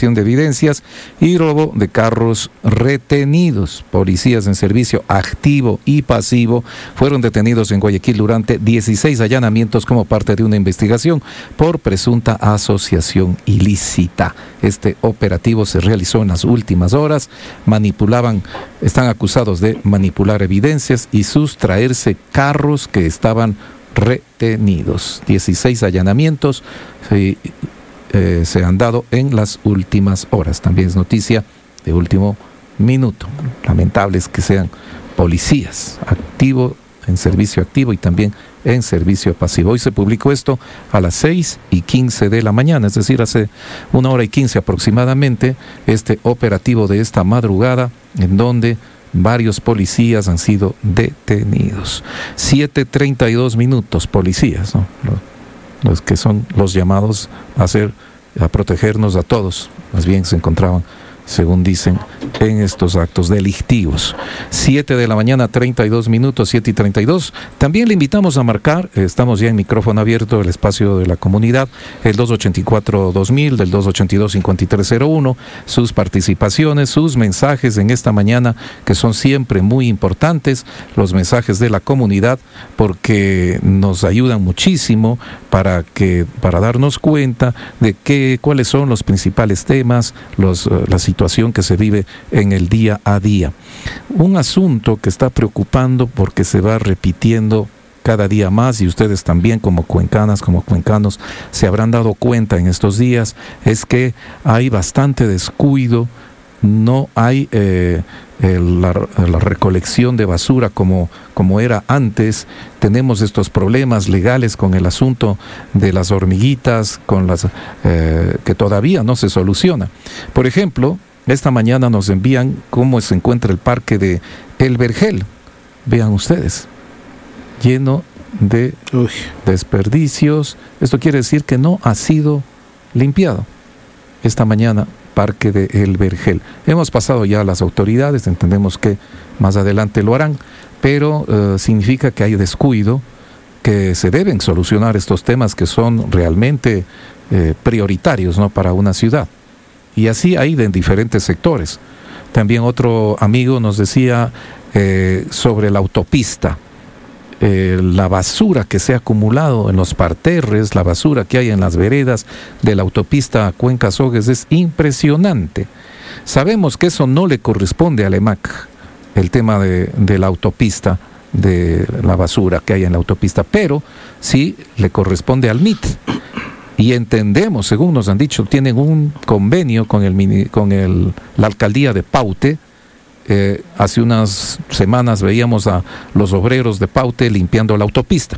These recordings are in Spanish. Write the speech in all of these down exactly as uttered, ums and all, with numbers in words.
manipulación de evidencias y robo de carros retenidos. Policías en servicio activo y pasivo fueron detenidos en Guayaquil durante dieciséis allanamientos como parte de una investigación por presunta asociación ilícita. Este operativo se realizó en las últimas horas. Manipulaban, están acusados de manipular evidencias y sustraerse carros que estaban retenidos. dieciséis allanamientos se, eh, se han dado en las últimas horas. También es noticia de último minuto. Lamentable es que sean policías activos, en servicio activo y también en servicio pasivo. Hoy se publicó esto a las seis y quince de la mañana, es decir, hace una hora y quince aproximadamente, este operativo de esta madrugada, en donde varios policías han sido detenidos. siete treinta y dos minutos, policías, ¿no? Los, los que son los llamados a hacer, a protegernos a todos, más bien se encontraban, según dicen, en estos actos delictivos. siete de la mañana, treinta y dos minutos, siete y treinta y dos. También le invitamos a marcar, estamos ya en micrófono abierto, el espacio de la comunidad, el dos ochenta y cuatro dos mil, del dos ochenta y dos cincuenta y tres cero uno, sus participaciones, sus mensajes en esta mañana, que son siempre muy importantes, los mensajes de la comunidad, porque nos ayudan muchísimo para que, para darnos cuenta de qué, cuáles son los principales temas, los, la situación que se vive en el día a día. Un asunto que está preocupando porque se va repitiendo cada día más, y ustedes también como cuencanas, como cuencanos, se habrán dado cuenta en estos días, es que hay bastante descuido, no hay eh, el, la, la recolección de basura como, como era antes. Tenemos estos problemas legales con el asunto de las hormiguitas, con las eh, que todavía no se soluciona. Por ejemplo, esta mañana nos envían cómo se encuentra el parque de El Vergel. Vean ustedes, lleno de Uy. desperdicios. Esto quiere decir que no ha sido limpiado. Esta mañana, parque de El Vergel. Hemos pasado ya a las autoridades, entendemos que más adelante lo harán, pero uh, significa que hay descuido, que se deben solucionar estos temas que son realmente eh, prioritarios, ¿no?, para una ciudad. Y así hay de en diferentes sectores. También otro amigo nos decía eh, sobre la autopista. Eh, la basura que se ha acumulado en los parterres, la basura que hay en las veredas de la autopista Cuenca-Sogues es impresionante. Sabemos que eso no le corresponde al E M A C, el tema de, de la autopista, de la basura que hay en la autopista, pero sí le corresponde al M I T. Y entendemos, según nos han dicho, tienen un convenio con, el, con el, la alcaldía de Paute. Eh, hace unas semanas veíamos a los obreros de Paute limpiando la autopista,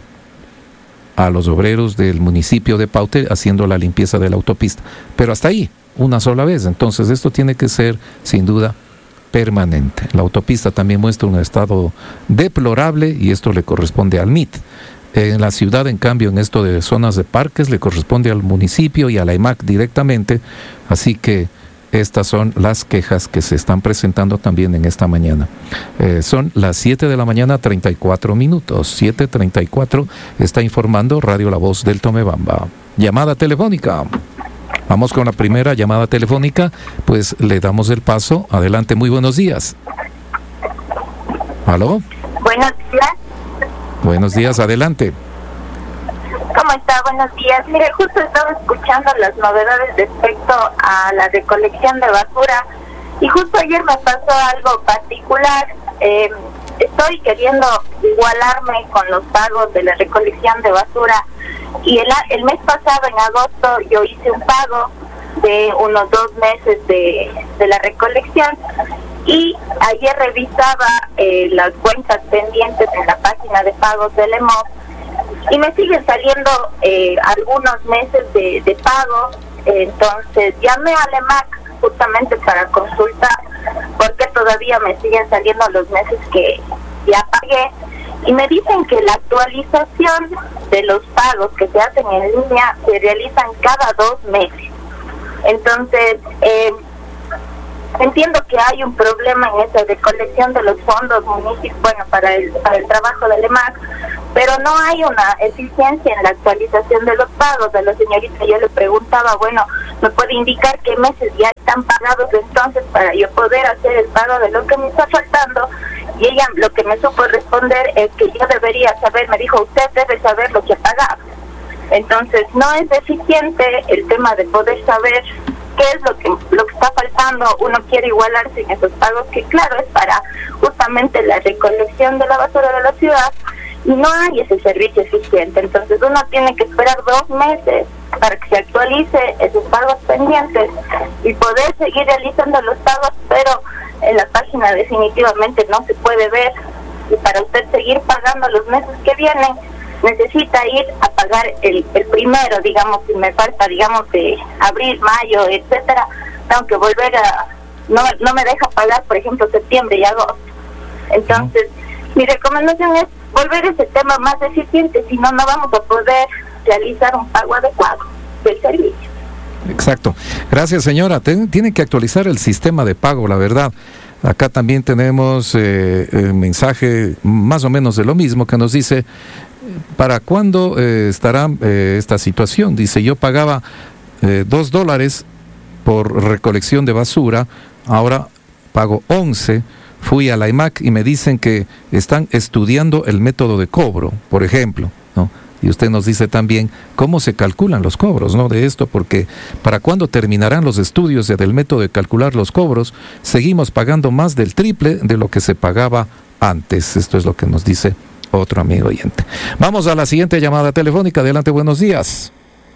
a los obreros del municipio de Paute haciendo la limpieza de la autopista, pero hasta ahí, una sola vez. Entonces esto tiene que ser sin duda permanente. La autopista también muestra un estado deplorable y esto le corresponde al M I T. En la ciudad, en cambio, en esto de zonas de parques, le corresponde al municipio y a la E M A C directamente, así que estas son las quejas que se están presentando también en esta mañana. Eh, son las siete de la mañana, treinta y cuatro minutos. siete treinta y cuatro, está informando Radio La Voz del Tomebamba. Llamada telefónica. Vamos con la primera llamada telefónica, pues le damos el paso. Adelante, muy buenos días. ¿Aló? Buenos días. Buenos días, adelante. ¿Cómo está? Buenos días. Mire, justo estaba escuchando las novedades respecto a la recolección de basura y justo ayer me pasó algo particular. Eh, estoy queriendo igualarme con los pagos de la recolección de basura y el, el mes pasado, en agosto, yo hice un pago de unos dos meses de, de la recolección y ayer revisaba eh, las cuentas pendientes en la página de pagos del E M O y me siguen saliendo eh, algunos meses de, de pago. Entonces llamé al E M A C justamente para consultar por qué todavía me siguen saliendo los meses que ya pagué y me dicen que la actualización de los pagos que se hacen en línea se realizan cada dos meses. Entonces eh, entiendo que hay un problema en esa recolección de los fondos municipios, bueno, para el, para el trabajo del E M A C, pero no hay una eficiencia en la actualización de los pagos. De la señorita yo le preguntaba, bueno, ¿me puede indicar qué meses ya están pagados entonces para yo poder hacer el pago de lo que me está faltando? Y ella lo que me supo responder es que yo debería saber, me dijo, usted debe saber lo que paga. Entonces no es eficiente el tema de poder saber qué es lo que lo que está faltando. Uno quiere igualarse en esos pagos que claro es para justamente la recolección de la basura de la ciudad, y no hay ese servicio eficiente. Entonces uno tiene que esperar dos meses para que se actualice esos pagos pendientes y poder seguir realizando los pagos, pero en la página definitivamente no se puede ver, y para usted seguir pagando los meses que vienen necesita ir a pagar el, el primero, digamos, si me falta, digamos, de abril, mayo, etcétera, tengo que volver a, no, no me deja pagar, por ejemplo, septiembre y agosto. Entonces, uh-huh. mi recomendación es volver ese tema más eficiente, si no, no vamos a poder realizar un pago adecuado del servicio. Exacto. Gracias, señora. Ten, tiene que actualizar el sistema de pago, la verdad. Acá también tenemos eh, el mensaje más o menos de lo mismo que nos dice, ¿para cuándo eh, estará eh, esta situación? Dice, yo pagaba eh, dos dólares por recolección de basura, ahora pago once. Fui a la I M A C y me dicen que están estudiando el método de cobro, por ejemplo, ¿no? Y usted nos dice también cómo se calculan los cobros, ¿no? De esto, porque ¿para cuándo terminarán los estudios del método de calcular los cobros? Seguimos pagando más del triple de lo que se pagaba antes. Esto es lo que nos dice otro amigo oyente. Vamos a la siguiente llamada telefónica. Adelante, buenos días.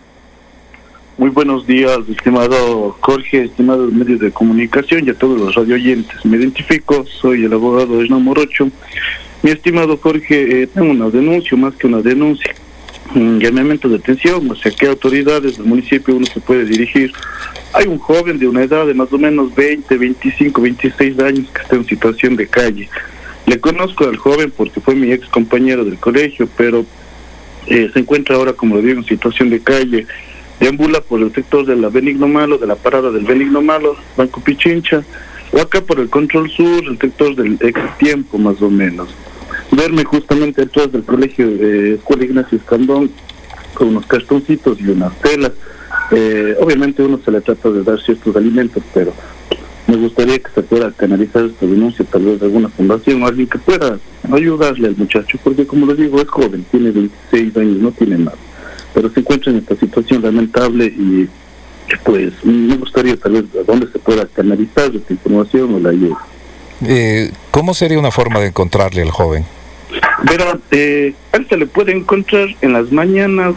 Muy buenos días, estimado Jorge, estimados medios de comunicación y a todos los radio oyentes. Me identifico, soy el abogado Hernán Morocho. Mi estimado Jorge, eh, tengo una denuncia, más que una denuncia, un llamamiento de atención, o sea, ¿qué autoridades del municipio uno se puede dirigir? Hay un joven de una edad de más o menos veinte, veinticinco, veintiséis años que está en situación de calle. Le conozco al joven porque fue mi ex compañero del colegio, pero eh, se encuentra ahora, como lo digo, en situación de calle. Deambula por el sector de la Benigno Malo, de la parada del Benigno Malo, Banco Pichincha, o acá por el Control Sur, el sector del ex tiempo más o menos. Verme justamente detrás del colegio de Escuela Ignacio Escandón, con unos cartoncitos y unas telas. Eh, obviamente uno se le trata de dar ciertos alimentos, pero me gustaría que se pueda canalizar esta denuncia, tal vez de alguna fundación o alguien que pueda ayudarle al muchacho, porque como le digo, es joven, tiene veintiséis años, no tiene más, pero se encuentra en esta situación lamentable y pues me gustaría tal vez a dónde se pueda canalizar esta información o la ayuda. Eh, ¿Cómo sería una forma de encontrarle al joven? Verá, eh, él se le puede encontrar en las mañanas,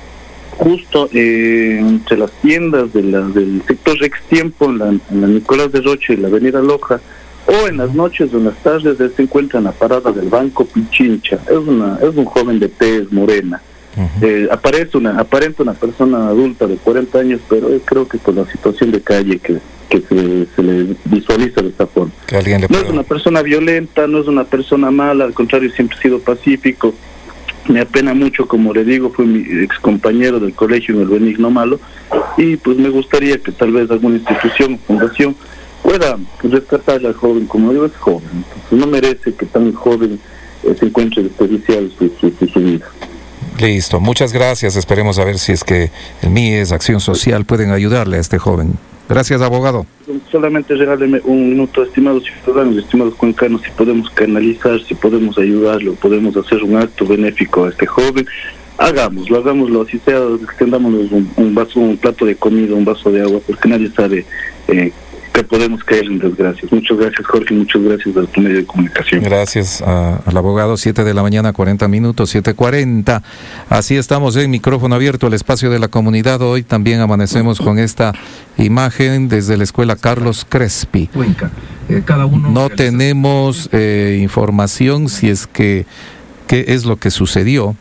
justo eh, entre las tiendas de la, del sector Ex Tiempo, en la, en la Nicolás de Rocha y la Avenida Loja, o en las noches o en las tardes él se encuentra en la parada del Banco Pichincha. Es una es un joven de tez morena. Uh-huh. Eh, aparece una, aparenta una persona adulta de cuarenta años, pero eh, creo que por la situación de calle que, que se, se le visualiza de esta forma. Que alguien le no es una persona violenta, no es una persona mala, al contrario, siempre ha sido pacífico. Me apena mucho, como le digo, fue mi ex compañero del colegio en el Benigno Malo, y pues me gustaría que tal vez alguna institución o fundación pueda rescatarle al joven. Como digo, es joven, entonces no merece que tan joven eh, se encuentre desperdiciado su, su, su, su vida. Listo, muchas gracias. Esperemos a ver si es que el M I E S, Acción Social, pueden ayudarle a este joven. Gracias, abogado. Solamente regáleme un minuto, estimados ciudadanos, estimados cuencanos, si podemos canalizar, si podemos ayudarlo, podemos hacer un acto benéfico a este joven, hagámoslo, hagámoslo, así sea, extendámonos un, un vaso, un plato de comida, un vaso de agua, porque nadie sabe eh, que podemos caer en desgracias. Muchas gracias, Jorge, muchas gracias a tu medio de comunicación. Gracias a, al abogado. Siete de la mañana, cuarenta minutos, siete cuarenta. Así estamos en micrófono abierto, el espacio de la comunidad. Hoy también amanecemos con esta imagen desde la escuela Carlos Crespi. Eh, cada uno no tenemos eh, información si es que qué es lo que sucedió,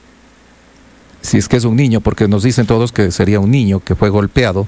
si es que es un niño, porque nos dicen todos que sería un niño que fue golpeado,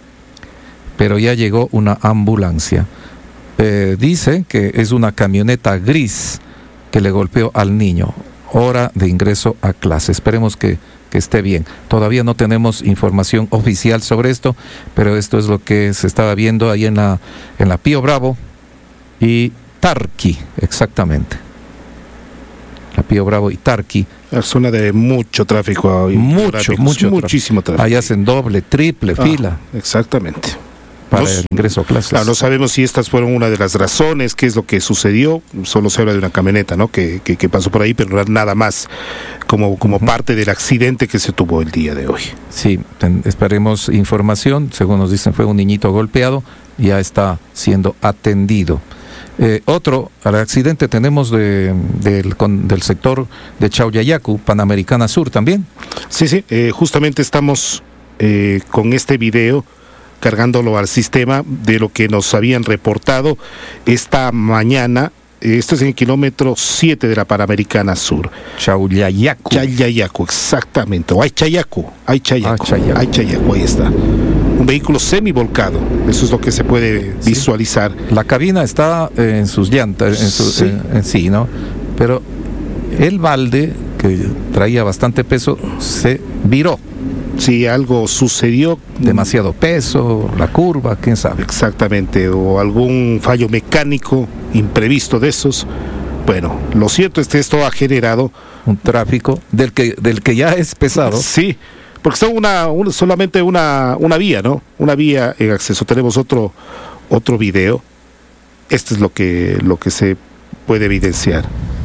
pero ya llegó una ambulancia. Eh, dice que es una camioneta gris que le golpeó al niño. Hora de ingreso a clase. Esperemos que, que esté bien. Todavía no tenemos información oficial sobre esto, pero esto es lo que se estaba viendo ahí en la, en la Pío Bravo y Tarqui, exactamente. la Pío Bravo y Tarqui. La zona de mucho tráfico. Mucho, tráfico, mucho muchísimo tráfico. Allá hacen doble, triple ah, fila. Exactamente. Para Nos, el ingreso a clases. Claro, no sabemos si estas fueron una de las razones, qué es lo que sucedió. Solo se habla de una camioneta, ¿no? Que, que, que pasó por ahí, pero nada más como, como uh-huh. parte del accidente que se tuvo el día de hoy. Sí, ten, esperemos información. Según nos dicen, fue un niñito golpeado. Ya está siendo atendido. Eh, otro accidente tenemos de, del, con, del sector de Chauyayacu, Panamericana Sur también. Sí, sí, eh, justamente estamos eh, con este video cargándolo al sistema de lo que nos habían reportado esta mañana. Esto es en el kilómetro siete de la Panamericana Sur. Chauyayacu. Chauyayacu, exactamente. O Aychayacu, Aychayacu, ah, Chayacu. Aychayacu, ahí está. Un vehículo semivolcado, eso es lo que se puede sí. visualizar. La cabina está en sus llantas, en, su, sí. En, en sí, ¿no? Pero el balde, que traía bastante peso, se viró. Sí, algo sucedió. Demasiado peso, la curva, quién sabe. Exactamente, o algún fallo mecánico imprevisto de esos. Bueno, lo cierto es que esto ha generado un tráfico del que, del que ya es pesado. Sí, porque son una, una solamente una, una vía, ¿no? Una vía en acceso. Tenemos otro, otro video. Esto es lo que, lo que se puede evidenciar.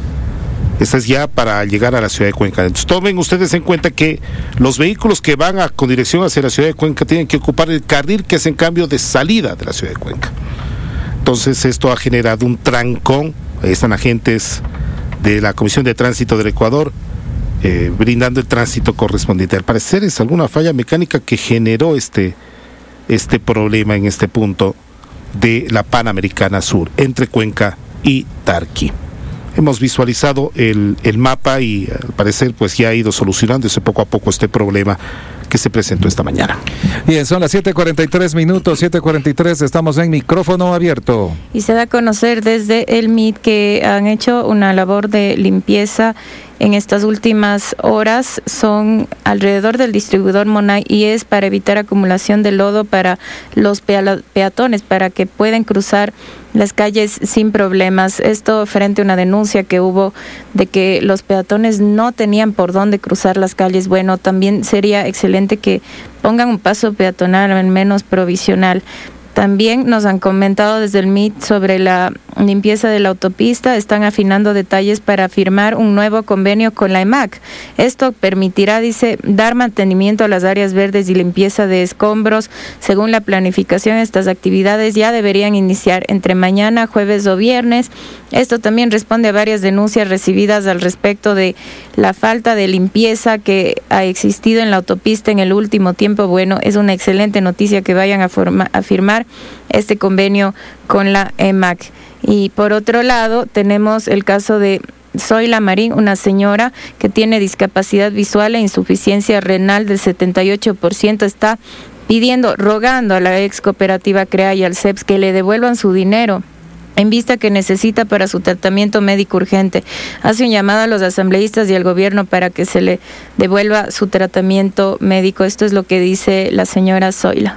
Esta es ya para llegar a la ciudad de Cuenca. Entonces, tomen ustedes en cuenta que los vehículos que van a, con dirección hacia la ciudad de Cuenca tienen que ocupar el carril que es en cambio de salida de la ciudad de Cuenca. Entonces esto ha generado un trancón. Ahí están agentes de la Comisión de Tránsito del Ecuador eh, brindando el tránsito correspondiente. Al parecer es alguna falla mecánica que generó este, este problema en este punto de la Panamericana Sur entre Cuenca y Tarqui. Hemos visualizado el, el mapa y al parecer pues ya ha ido solucionándose poco a poco este problema que se presentó esta mañana. Bien, son las siete cuarenta y tres minutos, siete cuarenta y tres, estamos en micrófono abierto. Y se da a conocer desde el M I T que han hecho una labor de limpieza en estas últimas horas. Son alrededor del distribuidor Monay y es para evitar acumulación de lodo para los peatones, para que puedan cruzar las calles sin problemas. Esto frente a una denuncia que hubo de que los peatones no tenían por dónde cruzar las calles. Bueno, también sería excelente que pongan un paso peatonal, al menos provisional. También nos han comentado desde el M I T sobre la limpieza de la autopista. Están afinando detalles para firmar un nuevo convenio con la E M A C. Esto permitirá, dice, dar mantenimiento a las áreas verdes y limpieza de escombros. Según la planificación, estas actividades ya deberían iniciar entre mañana, jueves o viernes. Esto también responde a varias denuncias recibidas al respecto de la falta de limpieza que ha existido en la autopista en el último tiempo. Bueno, es una excelente noticia que vayan a, forma, a firmar este convenio con la E M A C. Y por otro lado, tenemos el caso de Zoila Marín, una señora que tiene discapacidad visual e insuficiencia renal del setenta y ocho por ciento. Está pidiendo, rogando a la ex cooperativa CREA y al C E P S que le devuelvan su dinero en vista que necesita para su tratamiento médico urgente. Hace un llamado a los asambleístas y al gobierno para que se le devuelva su tratamiento médico. Esto es lo que dice la señora Zoila.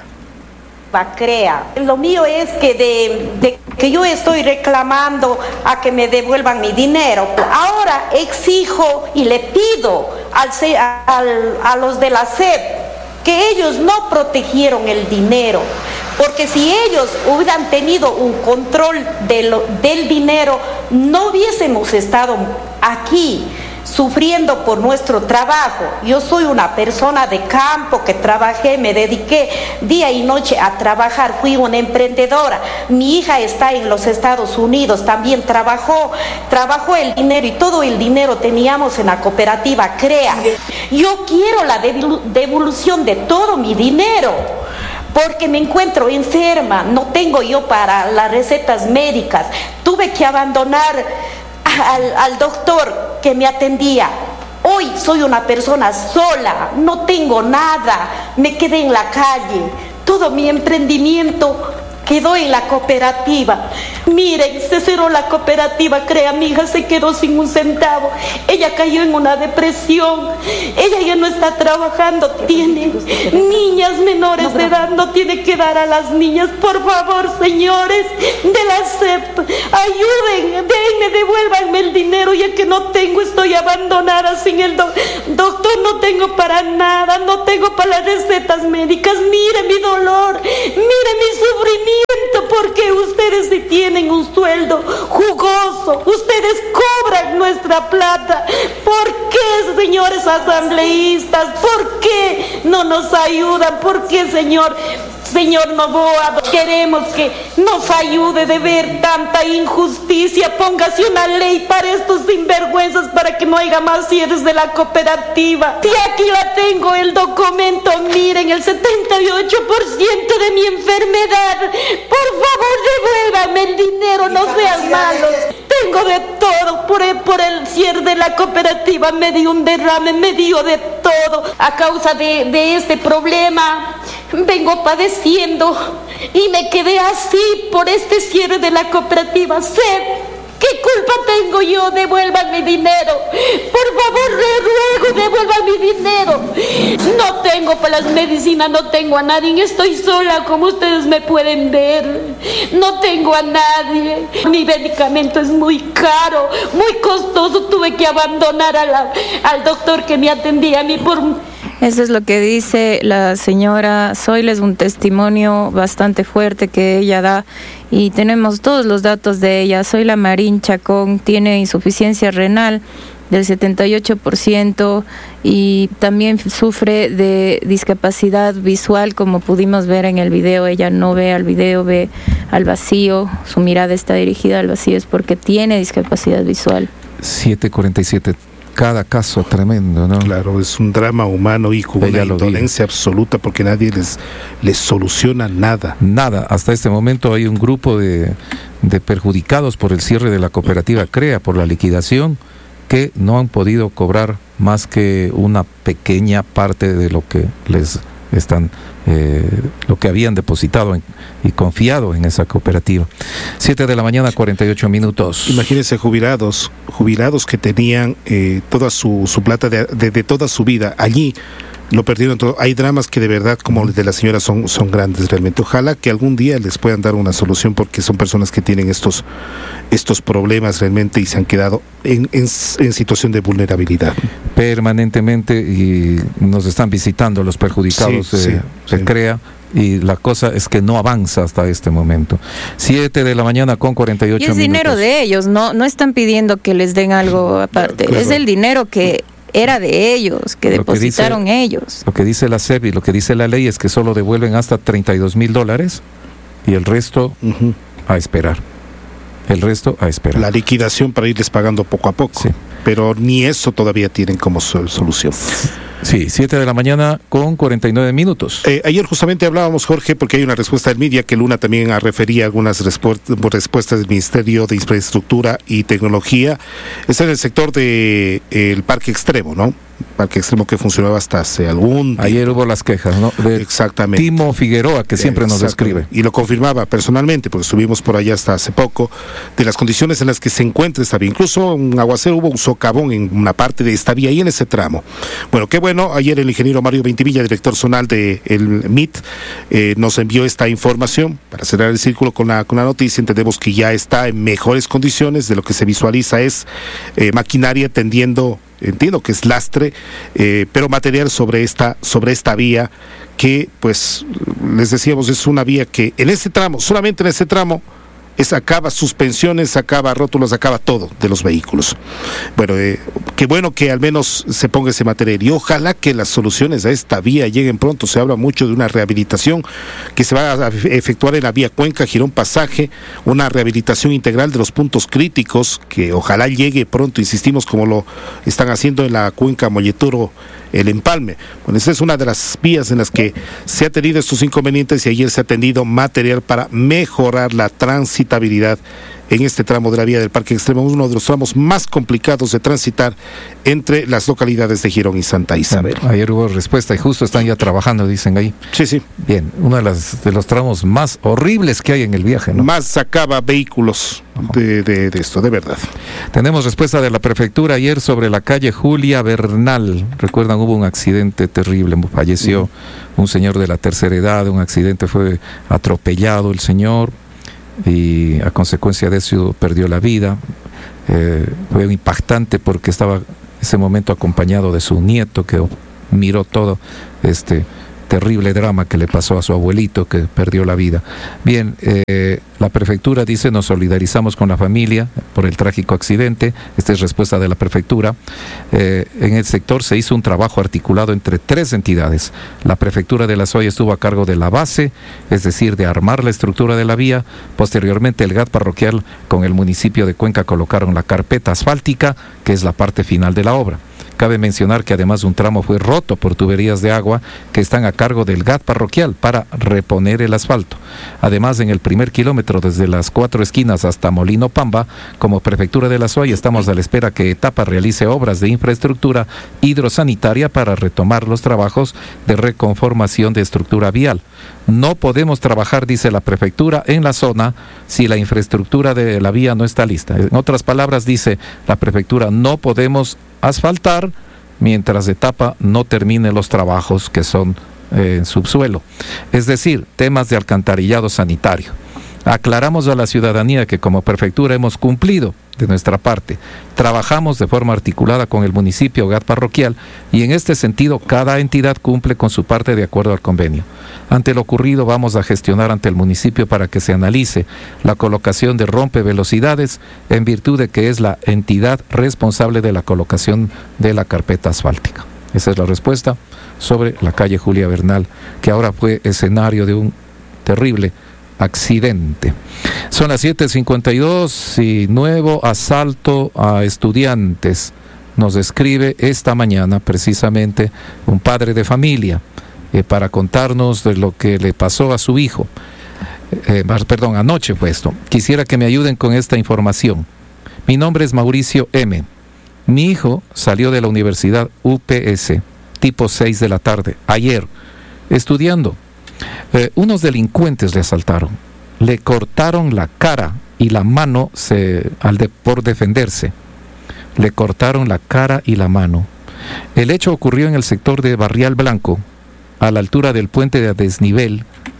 CREA. Lo mío es que de, de que yo estoy reclamando a que me devuelvan mi dinero. Ahora exijo y le pido al, al, a los de la C E P que ellos no protegieron el dinero, porque si ellos hubieran tenido un control de lo, del dinero, no hubiésemos estado aquí sufriendo por nuestro trabajo. Yo soy una persona de campo que trabajé, me dediqué día y noche a trabajar, fui una emprendedora. Mi hija está en los Estados Unidos, también trabajó, trabajó el dinero y todo el dinero teníamos en la cooperativa CREA. Yo quiero la devolución de todo mi dinero, porque me encuentro enferma, no tengo yo para las recetas médicas, tuve que abandonar Al, al doctor que me atendía. Hoy soy una persona sola, no tengo nada, me quedé en la calle, todo mi emprendimiento quedó en la cooperativa. Miren, se cerró la cooperativa CREA, mi hija se quedó sin un centavo, ella cayó en una depresión, ella ya no está trabajando, tiene niñas menores de edad, no tiene que dar a las niñas. Por favor, señores de la C E P, ayuden, denme, devuélvanme el dinero, ya que no tengo, estoy abandonada sin el do doctor, no tengo para nada, no tengo para las recetas médicas. Mire mi dolor, mire mi sufrimiento, porque ustedes sí tienen un sueldo jugoso, ustedes cobran nuestra plata. ¿Por qué, señores asambleístas? ¿Por qué no nos ayudan? ¿Por qué, señor? Señor Novoa, queremos que nos ayude de ver tanta injusticia. Póngase una ley para estos sinvergüenzas, para que no haya más cierres de la cooperativa. Si aquí la tengo, el documento, miren, el setenta y ocho por ciento de mi enfermedad. Por favor, devuélvame el dinero, no sean malos. Tengo de todo, por el, por el cierre de la cooperativa me dio un derrame, me dio de todo. A causa de, de este problema vengo padeciendo y me quedé así por este cierre de la cooperativa. Sé ¿qué culpa tengo yo? Devuelvan mi dinero. Por favor, le ruego, devuelvan mi dinero. No tengo para las medicinas, no tengo a nadie. Estoy sola, como ustedes me pueden ver. No tengo a nadie. Mi medicamento es muy caro, muy costoso. Tuve que abandonar a la, al doctor que me atendía a mí por... Eso es lo que dice la señora Zoila, es un testimonio bastante fuerte que ella da y tenemos todos los datos de ella. Zoila Marín Chacón tiene insuficiencia renal del setenta y ocho por ciento y también sufre de discapacidad visual, como pudimos ver en el video. Ella no ve al video, ve al vacío, su mirada está dirigida al vacío, es porque tiene discapacidad visual. siete cuarenta y siete. Cada caso tremendo, ¿no? Claro, es un drama humano y con una indolencia absoluta, porque nadie les, les soluciona nada. Nada. Hasta este momento hay un grupo de, de perjudicados por el cierre de la cooperativa CREA, por la liquidación, que no han podido cobrar más que una pequeña parte de lo que les están, eh, lo que habían depositado en, y confiado en esa cooperativa. Siete de la mañana, cuarenta y ocho minutos. Imagínense jubilados, jubilados que tenían eh, toda su, su plata de, de, de toda su vida allí. Lo perdieron todo. Hay dramas que de verdad, como el de la señora, son, son grandes realmente. Ojalá que algún día les puedan dar una solución, porque son personas que tienen estos, estos problemas realmente y se han quedado en, en, en situación de vulnerabilidad. Permanentemente, y nos están visitando los perjudicados sí, de, sí, de sí. CREA, y la cosa es que no avanza hasta este momento. Siete de la mañana con cuarenta y ocho minutos. Y es dinero de ellos, no, no están pidiendo que les den algo aparte. Claro. Es el dinero que era de ellos, que lo depositaron que dice, ellos. Lo que dice la C E P y lo que dice la ley es que solo devuelven hasta treinta y dos mil dólares y el resto uh-huh. a esperar. El resto a esperar. La liquidación para irles pagando poco a poco. Sí. Pero ni eso todavía tienen como solución. Sí, siete de la mañana con cuarenta y nueve minutos. Eh, ayer justamente hablábamos, Jorge, porque hay una respuesta del Media que Luna también refería algunas respu respuestas del Ministerio de Infraestructura y Tecnología. Está en el sector del de, Parque Extremo, ¿no? Parque Extremo que funcionaba hasta hace algún tiempo. Ayer hubo las quejas, ¿no? De Exactamente. Timo Figueroa, que siempre nos describe. Y lo confirmaba personalmente, porque estuvimos por allá hasta hace poco, de las condiciones en las que se encuentra esta vía. Incluso un aguacero, hubo un socavón en una parte de esta vía, ahí en ese tramo. Bueno, qué bueno, ayer el ingeniero Mario Ventimilla, director zonal del M I T, eh, nos envió esta información para cerrar el círculo con la, con la noticia. Entendemos que ya está en mejores condiciones, de lo que se visualiza es eh, maquinaria tendiendo, entiendo que es lastre, eh, pero material sobre esta, sobre esta vía que, pues, les decíamos, es una vía que en ese tramo, solamente en ese tramo, es acaba suspensiones, acaba rótulos, acaba todo de los vehículos. Bueno, eh, qué bueno que al menos se ponga ese material y ojalá que las soluciones a esta vía lleguen pronto. Se habla mucho de una rehabilitación que se va a efectuar en la vía Cuenca, Girón Pasaje, una rehabilitación integral de los puntos críticos que ojalá llegue pronto, insistimos, como lo están haciendo en la Cuenca Molleturo, el Empalme. Bueno, esa es una de las vías en las que se ha tenido estos inconvenientes y ayer se ha tenido material para mejorar la tránsito en este tramo de la vía del Parque Extremo, uno de los tramos más complicados de transitar entre las localidades de Girón y Santa Isabel. Ayer hubo respuesta y justo están ya trabajando, dicen ahí. Sí, sí. Bien, uno de, las, de los tramos más horribles que hay en el viaje, ¿no? Más sacaba vehículos de, de, de esto, de verdad. Tenemos respuesta de la prefectura ayer sobre la calle Julia Bernal. Recuerdan, hubo un accidente terrible, falleció uh-huh. un señor de la tercera edad, un accidente, fue atropellado el señor y a consecuencia de eso perdió la vida. Eh, fue impactante porque estaba ese momento acompañado de su nieto que miró todo este terrible drama que le pasó a su abuelito que perdió la vida. Bien, eh, la prefectura dice: nos solidarizamos con la familia por el trágico accidente. Esta es respuesta de la prefectura. Eh, en el sector se hizo un trabajo articulado entre tres entidades. La prefectura de La Soya estuvo a cargo de la base, es decir, de armar la estructura de la vía. Posteriormente el G A T parroquial con el municipio de Cuenca colocaron la carpeta asfáltica, que es la parte final de la obra. Cabe mencionar que además un tramo fue roto por tuberías de agua que están a cargo del G A T parroquial para reponer el asfalto. Además, en el primer kilómetro desde las cuatro esquinas hasta Molino Pamba, como Prefectura de La Soya estamos a la espera que Etapa realice obras de infraestructura hidrosanitaria para retomar los trabajos de reconformación de estructura vial. No podemos trabajar, dice la prefectura, en la zona si la infraestructura de la vía no está lista. En otras palabras, dice la prefectura, no podemos asfaltar mientras Etapa no termine los trabajos que son eh, en subsuelo. Es decir, temas de alcantarillado sanitario. Aclaramos a la ciudadanía que como prefectura hemos cumplido de nuestra parte. Trabajamos de forma articulada con el municipio, G A T parroquial, y en este sentido cada entidad cumple con su parte de acuerdo al convenio. Ante lo ocurrido vamos a gestionar ante el municipio para que se analice la colocación de rompevelocidades en virtud de que es la entidad responsable de la colocación de la carpeta asfáltica. Esa es la respuesta sobre la calle Julia Bernal, que ahora fue escenario de un terrible accidente. Son las siete cincuenta y dos y nuevo asalto a estudiantes. Nos escribe esta mañana precisamente un padre de familia eh, para contarnos de lo que le pasó a su hijo. Eh, perdón, anoche fue esto. Quisiera que me ayuden con esta información. Mi nombre es Mauricio M. Mi hijo salió de la Universidad U P S tipo seis de la tarde, ayer, estudiando. Eh, unos delincuentes le asaltaron, le cortaron la cara y la mano se, al de, por defenderse. Le cortaron la cara y la mano. El hecho ocurrió en el sector de Barrial Blanco, a la altura del puente de desnivel.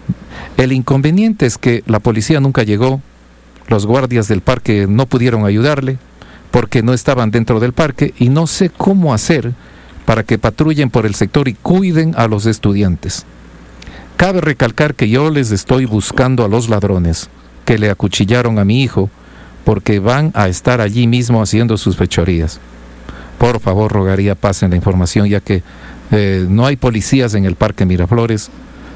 El inconveniente es que la policía nunca llegó, los guardias del parque no pudieron ayudarle porque no estaban dentro del parque y no sé cómo hacer para que patrullen por el sector y cuiden a los estudiantes. Cabe recalcar que yo les estoy buscando a los ladrones que le acuchillaron a mi hijo porque van a estar allí mismo haciendo sus fechorías. Por favor, rogaría pasen la información, ya que eh, no hay policías en el Parque Miraflores,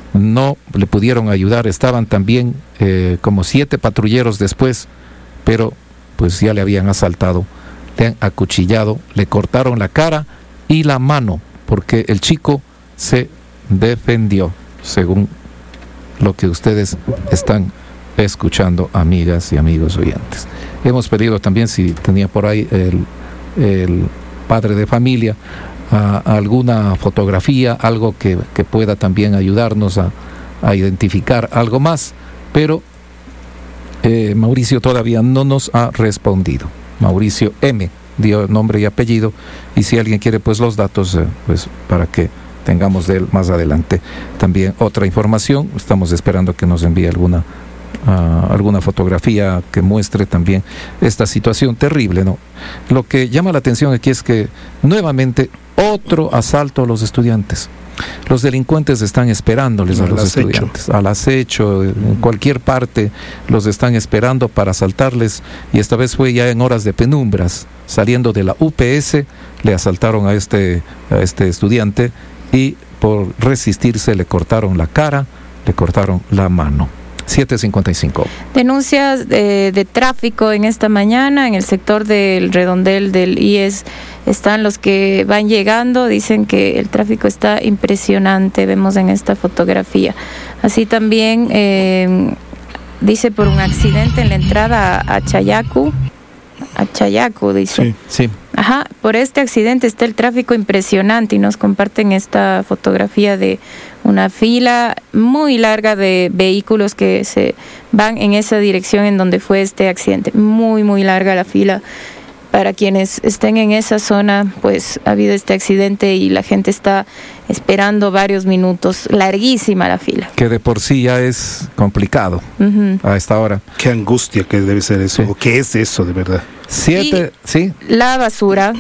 no le pudieron ayudar, estaban también eh, como siete patrulleros después, pero pues ya le habían asaltado, le han acuchillado, le cortaron la cara y la mano, porque el chico se defendió, según lo que ustedes están escuchando, amigas y amigos oyentes. Hemos pedido también, si tenía por ahí el, el padre de familia, a, a alguna fotografía, algo que, que pueda también ayudarnos a, a identificar algo más, pero eh, Mauricio todavía no nos ha respondido. Mauricio M. dio nombre y apellido, y si alguien quiere pues los datos, eh, pues para que tengamos de él más adelante también otra información. Estamos esperando que nos envíe alguna uh, alguna fotografía que muestre también esta situación terrible, ¿no? Lo que llama la atención aquí es que nuevamente otro asalto a los estudiantes. Los delincuentes están esperándoles a los estudiantes, al acecho, en cualquier parte los están esperando para asaltarles, y esta vez fue ya en horas de penumbras, saliendo de la U P S, le asaltaron a este, a este estudiante y por resistirse le cortaron la cara, le cortaron la mano. siete cincuenta y cinco. Denuncias de, de tráfico en esta mañana en el sector del redondel del I E S. Están los que van llegando, dicen que el tráfico está impresionante, vemos en esta fotografía. Así también eh, dice por un accidente en la entrada a, a Chayacu, a Chayacu dice. Sí, sí. Ajá, por este accidente está el tráfico impresionante y nos comparten esta fotografía de una fila muy larga de vehículos que se van en esa dirección en donde fue este accidente. Muy, muy larga la fila. Para quienes estén en esa zona, pues ha habido este accidente y la gente está esperando varios minutos. Larguísima la fila. Que de por sí ya es complicado uh-huh. a esta hora. Qué angustia que debe ser eso. Sí. ¿O qué es eso de verdad? Siete, y sí. La basura,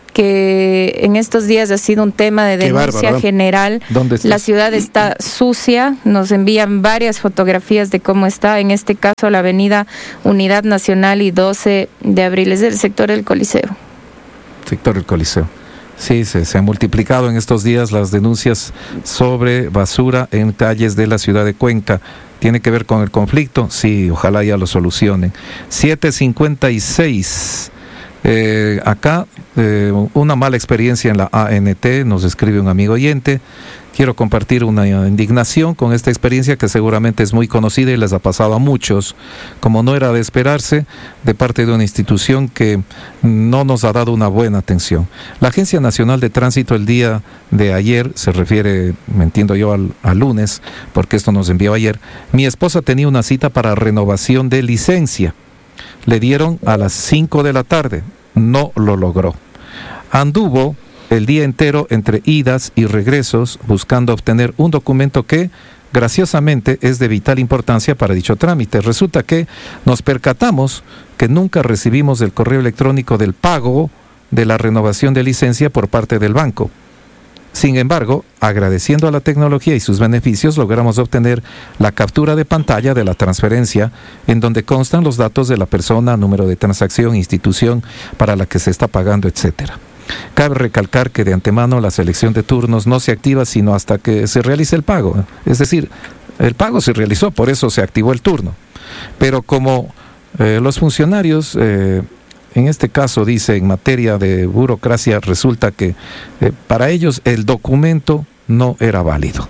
que en estos días ha sido un tema de denuncia bárbaro, general. ¿Dónde está? La ciudad está sucia, nos envían varias fotografías de cómo está, en este caso la avenida Unidad Nacional y doce de abril, es del sector del Coliseo. Sector del Coliseo. Sí, se, se han multiplicado en estos días las denuncias sobre basura en calles de la ciudad de Cuenca. ¿Tiene que ver con el conflicto? Sí, ojalá ya lo solucionen. siete cincuenta y seis. Eh, acá, eh, una mala experiencia en la A N T, nos escribe un amigo oyente. Quiero compartir una indignación con esta experiencia que seguramente es muy conocida y les ha pasado a muchos, como no era de esperarse, de parte de una institución que no nos ha dado una buena atención. La Agencia Nacional de Tránsito el día de ayer, se refiere, me entiendo yo, al, al lunes, porque esto nos envió ayer, mi esposa tenía una cita para renovación de licencia. Le dieron a las cinco de la tarde, no lo logró. Anduvo el día entero entre idas y regresos buscando obtener un documento que graciosamente es de vital importancia para dicho trámite. Resulta que nos percatamos que nunca recibimos el correo electrónico del pago de la renovación de licencia por parte del banco. Sin embargo, agradeciendo a la tecnología y sus beneficios, logramos obtener la captura de pantalla de la transferencia en donde constan los datos de la persona, número de transacción, institución para la que se está pagando, etcétera. Cabe recalcar que de antemano la selección de turnos no se activa sino hasta que se realice el pago. Es decir, el pago se realizó, por eso se activó el turno. Pero como eh, los funcionarios... Eh, En este caso, dice, en materia de burocracia, resulta que eh, para ellos el documento no era válido.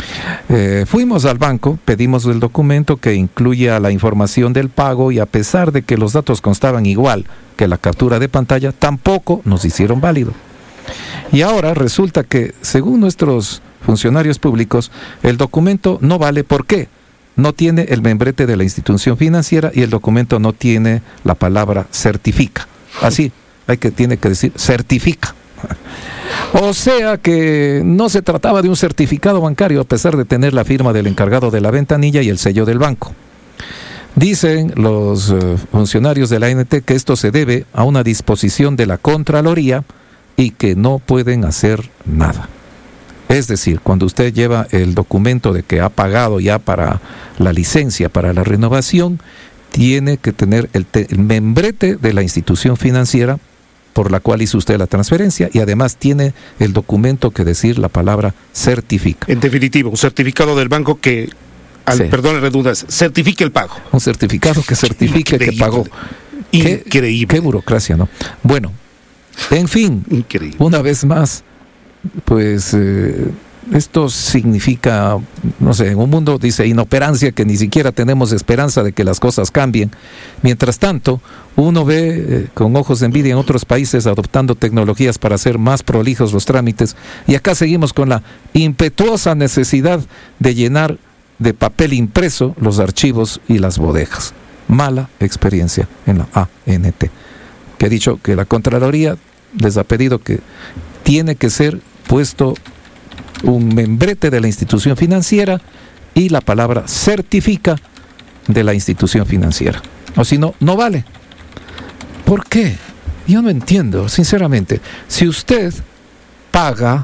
Eh, fuimos al banco, pedimos el documento que incluya la información del pago y a pesar de que los datos constaban igual que la captura de pantalla, tampoco nos hicieron válido. Y ahora resulta que, según nuestros funcionarios públicos, el documento no vale. ¿Por qué? No tiene el membrete de la institución financiera y el documento no tiene la palabra certifica. Así, hay que, tiene que decir certifica. O sea que no se trataba de un certificado bancario a pesar de tener la firma del encargado de la ventanilla y el sello del banco. Dicen los uh, funcionarios de la A N T que esto se debe a una disposición de la Contraloría y que no pueden hacer nada. Es decir, cuando usted lleva el documento de que ha pagado ya para la licencia, para la renovación, tiene que tener el, te- el membrete de la institución financiera por la cual hizo usted la transferencia y además tiene el documento que decir la palabra certifica. En definitiva, un certificado del banco que, al, Sí. perdón la redundancia, certifique el pago. Un certificado que certifique Increíble. que pagó. Increíble. Qué, qué burocracia, ¿no? Bueno, en fin, Increíble. una vez más, pues eh, esto significa, no sé, en un mundo, dice, inoperancia, que ni siquiera tenemos esperanza de que las cosas cambien. Mientras tanto, uno ve eh, con ojos de envidia en otros países adoptando tecnologías para hacer más prolijos los trámites y acá seguimos con la impetuosa necesidad de llenar de papel impreso los archivos y las bodegas. Mala experiencia en la A N T, que ha dicho que la Contraloría les ha pedido que tiene que ser puesto un membrete de la institución financiera y la palabra certifica de la institución financiera. O si no, no vale. ¿Por qué? Yo no entiendo, sinceramente. Si usted paga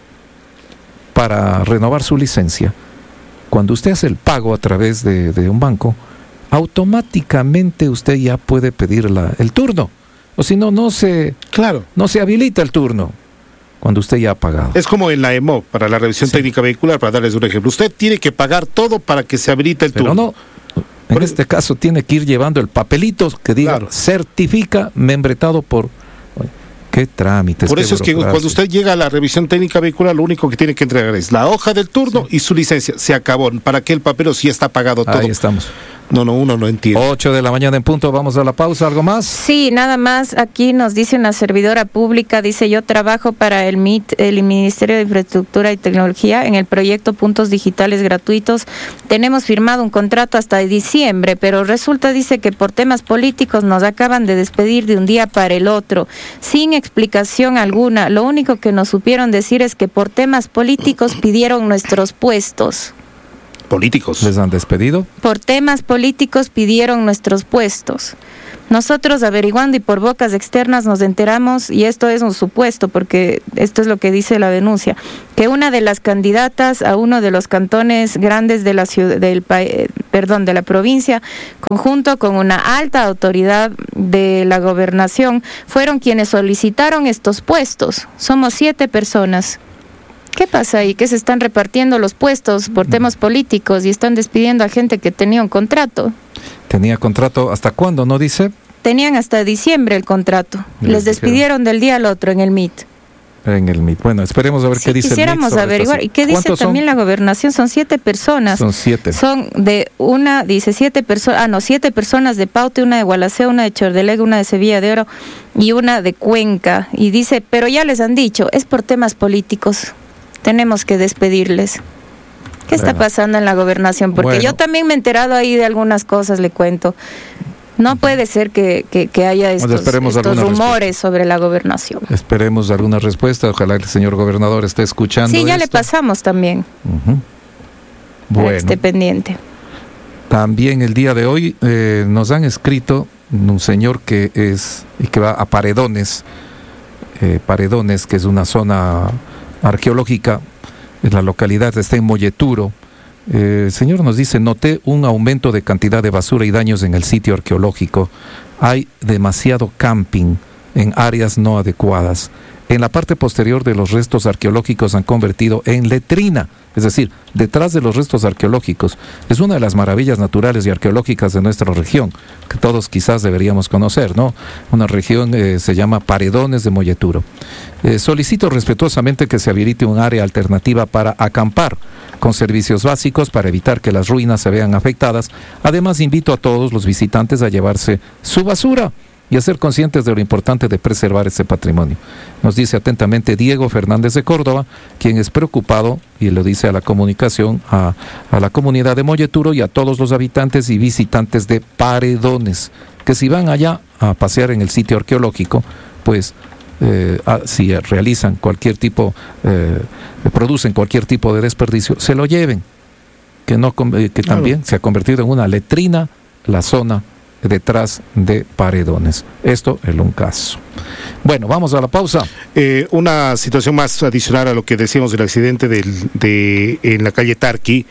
para renovar su licencia, cuando usted hace el pago a través de, de un banco, automáticamente usted ya puede pedir la, el turno. O si no, no se, Claro. no se habilita el turno cuando usted ya ha pagado. Es como en la E M O, para la revisión Sí. técnica vehicular, para darles un ejemplo. Usted tiene que pagar todo para que se habilite el Pero turno. no, en este caso tiene que ir llevando el papelito que diga Claro. certifica membretado por... ¿Qué trámites? Por qué eso es que burocracia. cuando usted llega a la revisión técnica vehicular, lo único que tiene que entregar es la hoja del turno y su licencia. Se acabó. ¿Para qué el papel si ya está pagado todo? Ahí estamos. No, no, uno no entiende. ocho de la mañana en punto, vamos a la pausa, ¿algo más? Sí, nada más, aquí nos dice una servidora pública, dice: yo trabajo para el M I T, el Ministerio de Infraestructura y Tecnología, en el proyecto Puntos Digitales Gratuitos. Tenemos firmado un contrato hasta diciembre, pero resulta, dice, que por temas políticos nos acaban de despedir de un día para el otro, sin explicación alguna. Lo único que nos supieron decir es que por temas políticos pidieron nuestros puestos. Políticos. ¿Les han despedido? Por temas políticos pidieron nuestros puestos. Nosotros, averiguando y por bocas externas, nos enteramos, y esto es un supuesto porque esto es lo que dice la denuncia, que una de las candidatas a uno de los cantones grandes de la ciudad, del país, perdón, de la provincia, conjunto con una alta autoridad de la gobernación, fueron quienes solicitaron estos puestos. Somos siete personas. ¿Qué pasa ahí? Que se están repartiendo los puestos por temas políticos y están despidiendo a gente que tenía un contrato. ¿Tenía contrato hasta cuándo, no dice? Tenían hasta diciembre el contrato. Les Les despidieron del día al otro en el M I T. En el M I T. Bueno, esperemos a ver Si qué dice el M I T quisiéramos sobre averiguar. esta- ¿Y qué dice ¿Cuántos también son? la gobernación? Son siete personas. Son siete. Son de una, dice siete personas, ah no, siete personas de Paute, una de Gualaceo, una de Chordelega, una de Sevilla de Oro y una de Cuenca. Y dice, pero ya les han dicho, es por temas políticos. Tenemos que despedirles. ¿Qué está Bueno. pasando en la gobernación? Porque Bueno. yo también me he enterado ahí de algunas cosas, le cuento. No puede ser que, que, que haya estos, esperemos estos alguna rumores sobre la gobernación. Esperemos alguna respuesta. Ojalá que el señor gobernador esté escuchando. Sí, ya le esto. pasamos también. Ujú. Para Bueno, que esté pendiente. también el día de hoy eh, nos han escrito un señor que es y que va a Paredones, eh, Paredones, que es una zona arqueológica en la localidad, está en Molleturo. Eh, el señor nos dice: noté un aumento de cantidad de basura y daños en el sitio arqueológico. Hay demasiado camping en áreas no adecuadas. En la parte posterior de los restos arqueológicos han convertido en letrina, es decir, detrás de los restos arqueológicos. Es una de las maravillas naturales y arqueológicas de nuestra región, que todos quizás deberíamos conocer, ¿no? Una región eh, se llama Paredones de Molleturo. Eh, solicito respetuosamente que se habilite un área alternativa para acampar, con servicios básicos para evitar que las ruinas se vean afectadas. Además, invito a todos los visitantes a llevarse su basura y a ser conscientes de lo importante de preservar ese patrimonio. Nos dice atentamente Diego Fernández de Córdoba, quien es preocupado, y lo dice a la comunicación, a, a la comunidad de Molleturo y a todos los habitantes y visitantes de Paredones, que si van allá a pasear en el sitio arqueológico, pues eh, a, si realizan cualquier tipo, eh, producen cualquier tipo de desperdicio, se lo lleven, que, no, eh, que Claro. también se ha convertido en una letrina la zona detrás de Paredones. Esto es un caso. Bueno, vamos a la pausa. Eh, una situación más adicional a lo que decíamos del accidente del, de, en la calle Tarqui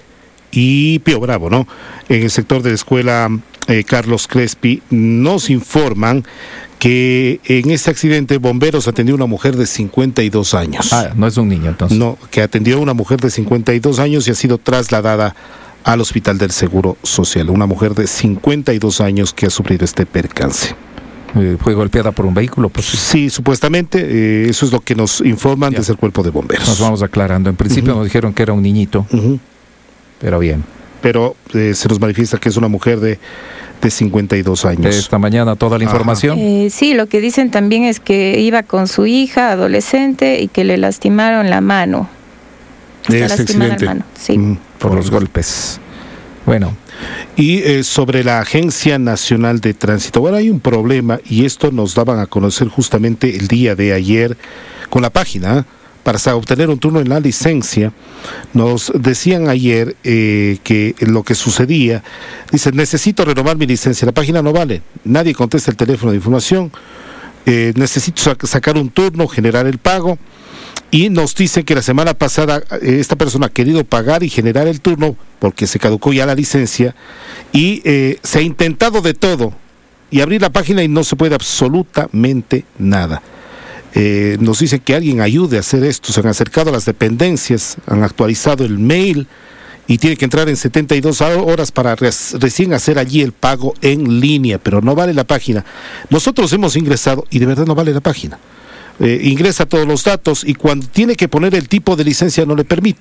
y Pío Bravo, ¿no? En el sector de la escuela eh, Carlos Crespi, nos informan que en ese accidente bomberos atendió a una mujer de cincuenta y dos años. Ah, no es un niño entonces. No, que atendió a una mujer de cincuenta y dos años y ha sido trasladada al Hospital del Seguro Social. Una mujer de cincuenta y dos años que ha sufrido este percance. Eh, fue golpeada por un vehículo, pues Sí, supuestamente, eh, eso es lo que nos informan Ya. desde el cuerpo de bomberos. nos vamos aclarando. En principio Ujú. nos dijeron que era un niñito, Ujú. pero bien. Pero eh, se nos manifiesta que es una mujer de, de cincuenta y dos años. Esta mañana toda la Ajá. información. Eh, sí, lo que dicen también es que iba con su hija adolescente y que le lastimaron la mano. De Hasta este lastimaron accidente. la mano, sí. Mm, Por los golpes. Bueno, Y eh, sobre la Agencia Nacional de Tránsito, bueno, hay un problema y esto nos daban a conocer justamente el día de ayer con la página. Para sa- obtener un turno en la licencia, nos decían ayer eh, que lo que sucedía, dice, necesito renovar mi licencia, la página no vale, nadie contesta el teléfono de información, eh, necesito sac- sacar un turno, generar el pago, y nos dicen que la semana pasada eh, esta persona ha querido pagar y generar el turno porque se caducó ya la licencia y eh, se ha intentado de todo y abrir la página y no se puede absolutamente nada. Eh, nos dicen que alguien ayude a hacer esto, se han acercado a las dependencias, han actualizado el mail y tiene que entrar en setenta y dos horas para res- recién hacer allí el pago en línea, pero no vale la página. Nosotros hemos ingresado y de verdad no vale la página. Eh, ingresa todos los datos y cuando tiene que poner el tipo de licencia no le permite.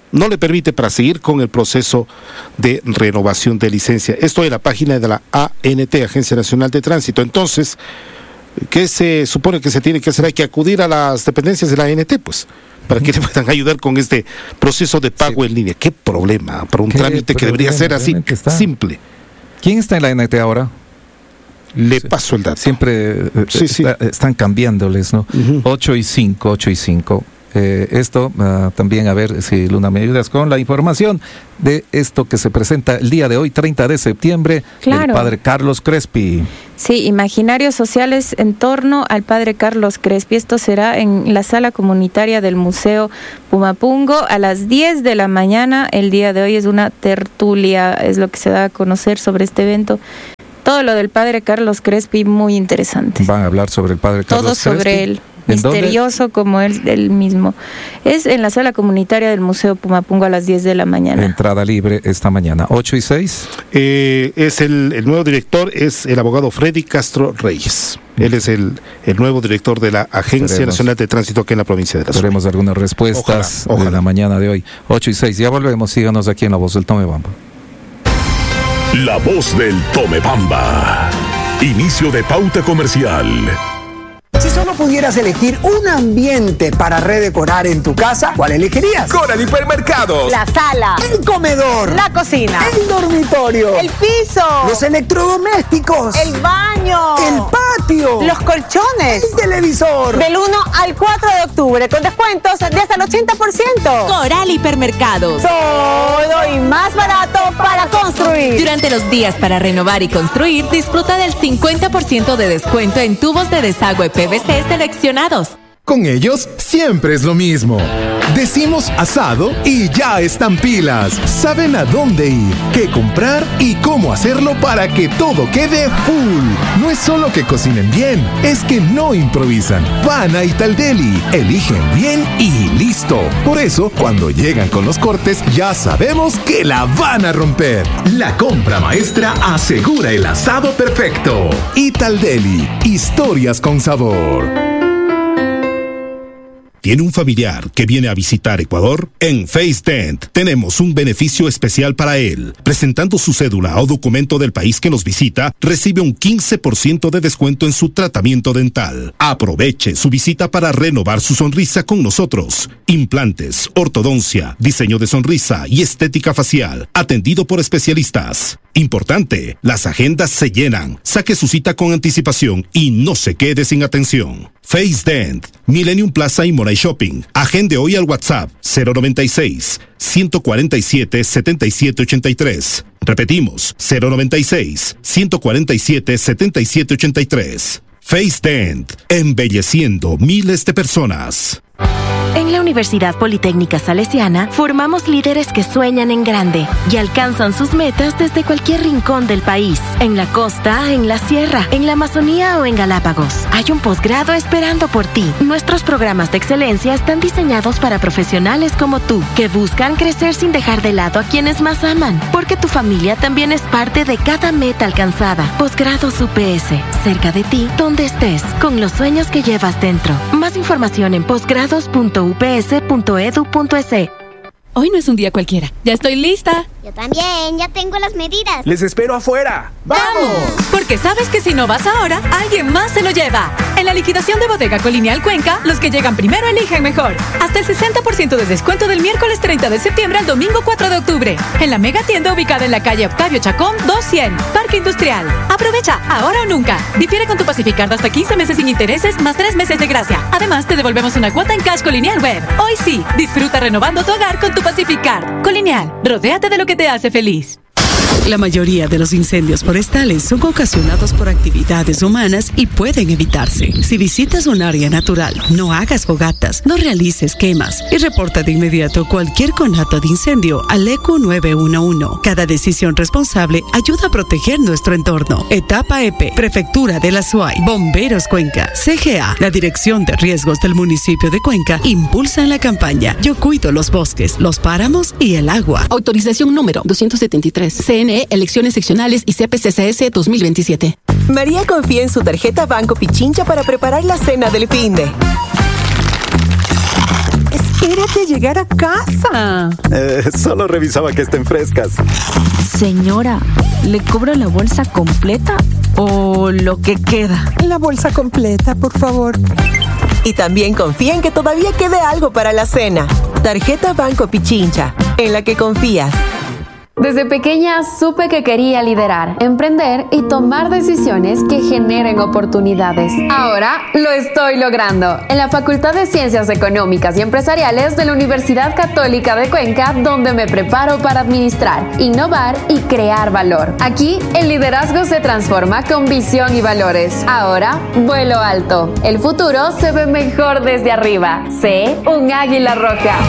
no le permite para seguir con el proceso de renovación de licencia. Esto en la página de la A N T, Agencia Nacional de Tránsito. Entonces, ¿qué se supone que se tiene que hacer? Hay que acudir a las dependencias de la A N T, pues, para que le puedan ayudar con este proceso de pago sí. en línea. ¿Qué problema? Para un trámite que debería ser así, simple. ¿Quién está en la A N T ahora? Le sí. paso el dato. Siempre eh, sí, está, sí. están cambiándoles, ¿no? Uh-huh. ocho y cinco, ocho y cinco. Eh, esto uh, también, a ver si Luna me ayudas con la información de esto que se presenta el día de hoy, treinta de septiembre, claro. del padre Carlos Crespi. Sí, imaginarios sociales en torno al padre Carlos Crespi. Esto será en la sala comunitaria del Museo Pumapungo a las diez de la mañana. El día de hoy es una tertulia, es lo que se da a conocer sobre este evento. Todo lo del padre Carlos Crespi, muy interesante. Van a hablar sobre el padre Carlos Crespi. Todo sobre él. Misterioso dónde? Como él, él mismo. Es en la sala comunitaria del Museo Pumapungo a las diez de la mañana. Entrada libre esta mañana. ¿ocho y seis? Eh, es el, el nuevo director, es el abogado Freddy Castro Reyes. Él es el, el nuevo director de la Agencia Esperemos. Nacional de Tránsito aquí en la provincia de la Tenemos algunas respuestas ojalá, ojalá. de la mañana de hoy. ocho y seis. Ya volvemos. Síganos aquí en La Voz del Tomebamba. La Voz del Tomebamba. Inicio de pauta comercial. Si solo pudieras elegir un ambiente para redecorar en tu casa, ¿cuál elegirías? Coral Hipermercados. La sala. El comedor. La cocina. El dormitorio. El piso. Los electrodomésticos. El baño. El patio. Los colchones. El televisor. Del uno al cuatro de octubre, con descuentos de hasta el ochenta por ciento. Coral Hipermercados. Todo y más barato para construir. Durante los días para renovar y construir, disfruta del cincuenta por ciento de descuento en tubos de desagüe P V C seleccionados. Con ellos siempre es lo mismo. Decimos asado y ya están pilas. Saben a dónde ir, qué comprar y cómo hacerlo para que todo quede full. No es solo que cocinen bien, es que no improvisan. Van a Italdeli, eligen bien y listo. Por eso, cuando llegan con los cortes, ya sabemos que la van a romper. La compra maestra asegura el asado perfecto. Italdeli, historias con sabor. ¿Tiene un familiar que viene a visitar Ecuador? En FaceDent tenemos un beneficio especial para él. Presentando su cédula o documento del país que nos visita, recibe un quince por ciento de descuento en su tratamiento dental. Aproveche su visita para renovar su sonrisa con nosotros. Implantes, ortodoncia, diseño de sonrisa y estética facial, atendido por especialistas. Importante, las agendas se llenan. Saque su cita con anticipación y no se quede sin atención. FaceDent, Millennium Plaza y Monay Shopping. Agende hoy al WhatsApp cero noventa y seis, ciento cuarenta y siete, setenta y siete ochenta y tres. Repetimos, cero noventa y seis, ciento cuarenta y siete, setenta y siete ochenta y tres. FaceDent, embelleciendo miles de personas. En la Universidad Politécnica Salesiana formamos líderes que sueñan en grande y alcanzan sus metas desde cualquier rincón del país, en la costa, en la sierra, en la Amazonía o en Galápagos. Hay un posgrado esperando por ti. Nuestros programas de excelencia están diseñados para profesionales como tú, que buscan crecer sin dejar de lado a quienes más aman, porque tu familia también es parte de cada meta alcanzada. Posgrados U P S, cerca de ti, donde estés, con los sueños que llevas dentro. Más información en posgrados punto u p s punto edu punto es. Hoy no es un día cualquiera. Ya estoy lista. Yo también, ya tengo las medidas. Les espero afuera. ¡Vamos! Porque sabes que si no vas ahora, alguien más se lo lleva. En la liquidación de Bodega Colonial Cuenca, los que llegan primero eligen mejor. Hasta el sesenta por ciento de descuento del miércoles treinta de septiembre al domingo cuatro de octubre. En la mega tienda ubicada en la calle Octavio Chacón doscientos, Parque Industrial. Aprovecha, ahora o nunca. Difiere con tu Pacificard hasta quince meses sin intereses, más tres meses de gracia. Además, te devolvemos una cuota en cash Colonial Web. Hoy sí, disfruta renovando tu hogar con tu Pacificard. Colonial, rodéate de lo que te hace feliz. La mayoría de los incendios forestales son ocasionados por actividades humanas y pueden evitarse. Si visitas un área natural, no hagas fogatas, no realices quemas y reporta de inmediato cualquier conato de incendio al E Q nueve uno uno. Cada decisión responsable ayuda a proteger nuestro entorno. Etapa E P, Prefectura de la SUAY, Bomberos Cuenca, C G A, la Dirección de Riesgos del municipio de Cuenca, impulsan la campaña Yo cuido los bosques, los páramos y el agua. Autorización número doscientos setenta y tres. C N E, Elecciones Seccionales y C P C C S dos mil veintisiete. María confía en su tarjeta Banco Pichincha para preparar la cena del finde. Es Era de llegar a casa. Eh, solo revisaba que estén frescas. Señora, ¿le cobro la bolsa completa o lo que queda? La bolsa completa, por favor. Y también confía en que todavía quede algo para la cena. Tarjeta Banco Pichincha, en la que confías. Desde pequeña supe que quería liderar, emprender y tomar decisiones que generen oportunidades. Ahora lo estoy logrando en la Facultad de Ciencias Económicas y Empresariales de la Universidad Católica de Cuenca, donde me preparo para administrar, innovar y crear valor. Aquí el liderazgo se transforma con visión y valores. Ahora vuelo alto. El futuro se ve mejor desde arriba. Sé un águila roja.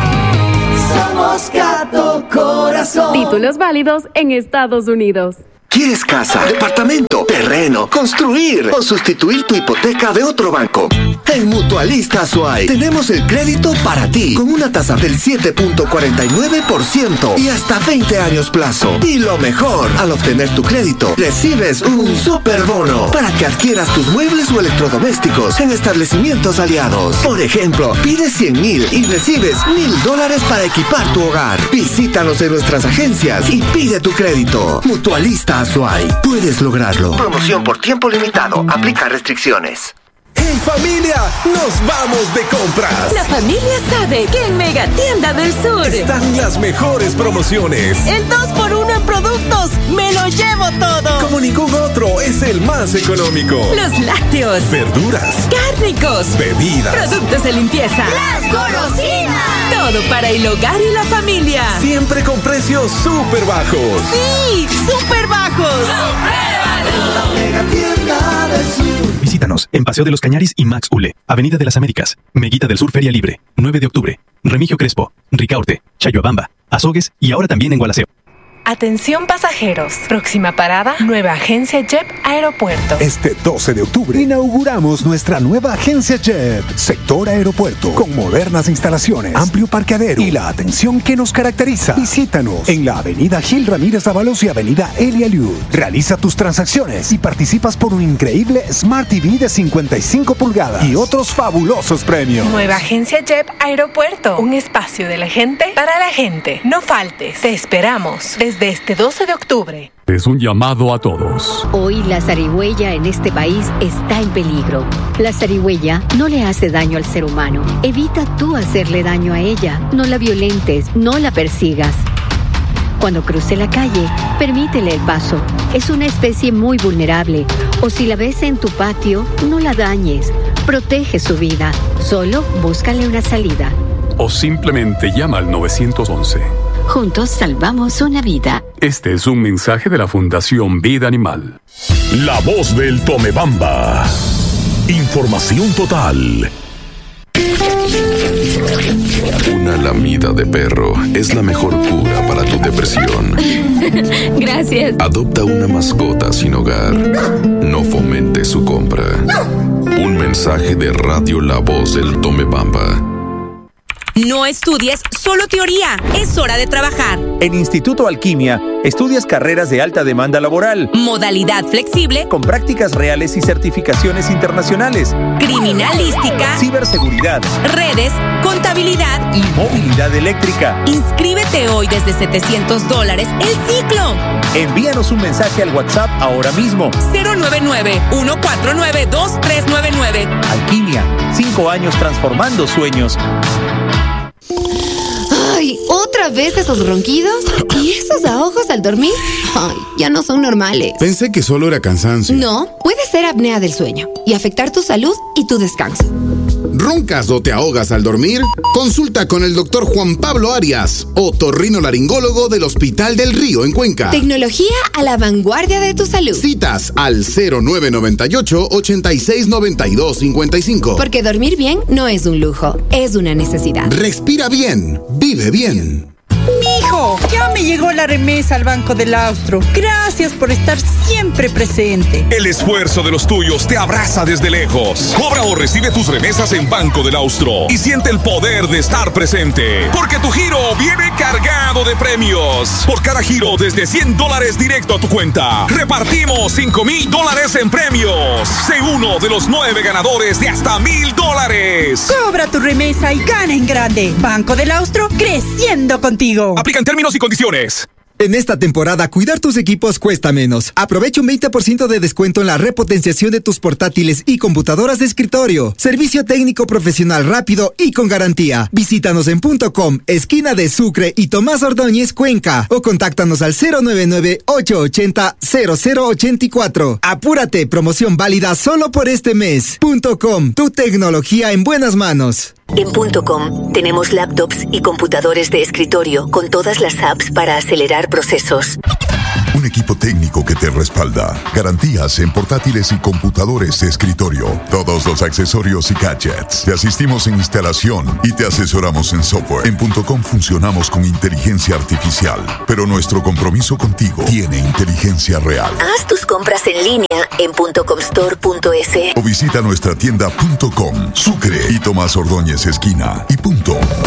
Somos Gato Corazón. Títulos válidos en Estados Unidos. ¿Quieres casa, departamento, terreno, construir o sustituir tu hipoteca de otro banco? En Mutualista Azuay tenemos el crédito para ti con una tasa del siete punto cuarenta y nueve por ciento y hasta veinte años plazo. Y lo mejor, al obtener tu crédito, recibes un super bono para que adquieras tus muebles o electrodomésticos en establecimientos aliados. Por ejemplo, pides cien mil y recibes mil dólares para equipar tu hogar. Visítanos en nuestras agencias y pide tu crédito. Mutualista Azuay. Puedes lograrlo. Promoción por tiempo limitado. Aplica restricciones. ¡Hey familia! ¡Nos vamos de compras! La familia sabe que en Mega Tienda del Sur están las mejores promociones. El dos por uno en productos. ¡Me lo llevo todo! Como ningún otro, es el más económico. Los lácteos, verduras, cárnicos, bebidas, productos de limpieza, las golosinas. Todo para el hogar y la familia. Siempre con precios súper bajos. ¡Sí! ¡Súper bajos! ¡Compruébalo! Mega Tienda del Sur. Visítanos en Paseo de los Cañaris y Max Ule, Avenida de las Américas, Meguita del Sur Feria Libre, nueve de octubre, Remigio Crespo, Ricaurte, Chayoabamba, Azogues y ahora también en Gualaceo. Atención pasajeros. Próxima parada, nueva agencia J E P Aeropuerto. Este doce de octubre inauguramos nuestra nueva agencia J E P, Sector Aeropuerto, con modernas instalaciones, amplio parqueadero y la atención que nos caracteriza. Visítanos en la avenida Gil Ramírez Dávalos y avenida Elia Liud. Realiza tus transacciones y participas por un increíble Smart T V de cincuenta y cinco pulgadas y otros fabulosos premios. Nueva agencia J E P Aeropuerto. Un espacio de la gente para la gente. No faltes. Te esperamos desde de este doce de octubre. Es un llamado a todos. Hoy la zarigüeya en este país está en peligro. La zarigüeya no le hace daño al ser humano. Evita tú hacerle daño a ella. No la violentes, no la persigas. Cuando cruce la calle, permítele el paso. Es una especie muy vulnerable. O si la ves en tu patio, no la dañes. Protege su vida. Solo búscale una salida. O simplemente llama al nueve once. Juntos salvamos una vida. Este es un mensaje de la Fundación Vida Animal. La voz del Tomebamba. Información total. Una lamida de perro es la mejor cura para tu depresión. Gracias. Adopta una mascota sin hogar. No fomente su compra. Un mensaje de Radio La Voz del Tomebamba. No estudies solo teoría, es hora de trabajar. En Instituto Alquimia, estudias carreras de alta demanda laboral. Modalidad flexible. Con prácticas reales y certificaciones internacionales. Criminalística. Ciberseguridad. Redes, contabilidad. Y movilidad eléctrica. Inscríbete hoy desde setecientos dólares el ciclo. Envíanos un mensaje al WhatsApp ahora mismo. cero nueve nueve, uno cuatro nueve, dos tres nueve nueve. Alquimia, cinco años transformando sueños. Ay, ¿otra vez esos ronquidos? ¿Y esos ahogos al dormir? Ay, ya no son normales. Pensé que solo era cansancio. No, puede ser apnea del sueño y afectar tu salud y tu descanso. ¿Roncas o te ahogas al dormir? Consulta con el doctor Juan Pablo Arias, otorrinolaringólogo del Hospital del Río en Cuenca. Tecnología a la vanguardia de tu salud. Citas al cero nueve nueve ocho, ochenta y seis, noventa y dos, cincuenta y cinco. Porque dormir bien no es un lujo, es una necesidad. Respira bien, vive bien. Mijo, ya me llegó la remesa al Banco del Austro. Gracias por estar siempre presente. El esfuerzo de los tuyos te abraza desde lejos. Cobra o recibe tus remesas en Banco del Austro y siente el poder de estar presente. Porque tu giro viene cargado de premios. Por cada giro desde cien dólares directo a tu cuenta, repartimos cinco mil dólares en premios. Sé uno de los nueve ganadores de hasta mil dólares. Cobra tu remesa y gana en grande. Banco del Austro, creciendo contigo. Aplican términos y condiciones. En esta temporada, cuidar tus equipos cuesta menos. Aprovecha un veinte por ciento de descuento en la repotenciación de tus portátiles y computadoras de escritorio. Servicio técnico profesional rápido y con garantía. Visítanos en punto com, esquina de Sucre y Tomás Ordóñez, Cuenca. O contáctanos al cero nueve nueve, ocho ocho cero, cero cero ocho cuatro. Apúrate, promoción válida solo por este mes. Punto com, tu tecnología en buenas manos. En punto com tenemos laptops y computadores de escritorio con todas las apps para acelerar procesos. Un equipo técnico que te respalda. Garantías en portátiles y computadores de escritorio. Todos los accesorios y gadgets. Te asistimos en instalación y te asesoramos en software. En punto com funcionamos con inteligencia artificial, pero nuestro compromiso contigo tiene inteligencia real. Haz tus compras en línea en punto com store punto es o visita nuestra tienda punto com, Sucre y Tomás Ordóñez esquina y punto.